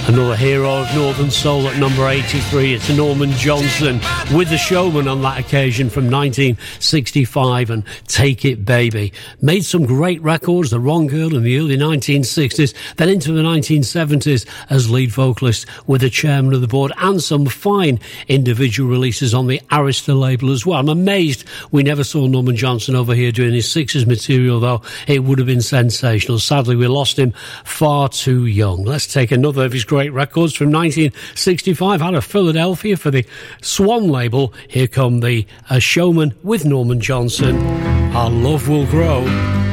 Another hero of Northern Soul at number 83. It's Norman Johnson with The Showman on that occasion from 1965 and Take It Baby. Made some great records, The Wrong Girl in the early 1960s, then into the 1970s as lead vocalist with the chairman of the board, and some fine individual releases on the Arista label as well. I'm amazed we never saw Norman Johnson over here doing his Sixes material, though. It would have been sensational. Sadly, we lost him far too young. Let's take another of his great records from 1965 out of Philadelphia for the Swan label. Here come the Showman with Norman Johnson. Our Love Will Grow.